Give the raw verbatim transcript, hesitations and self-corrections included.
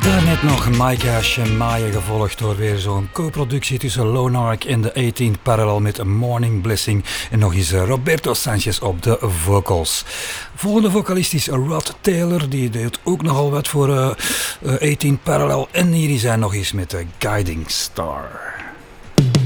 Daarnet nog Maika Shemaya, gevolgd door weer zo'n co-productie tussen Lone Ark en de eighteenth Parallel met Morning Blessing. En nog eens Roberto Sanchez op de vocals. Volgende vocalist is Rod Taylor, die deed ook nogal wat voor uh, eighteenth Parallel. En hier is hij nog eens met de Guiding Star.